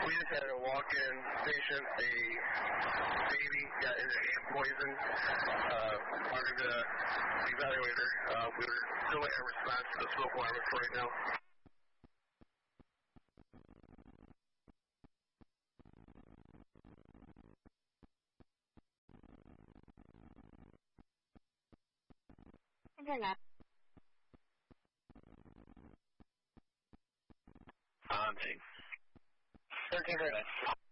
We just had a walk-in patient, a baby got into ant poison. Wanted to evaluate her. We're still waiting a response to the smoke alarm for right now. Internet. Haunting. 13 minutes.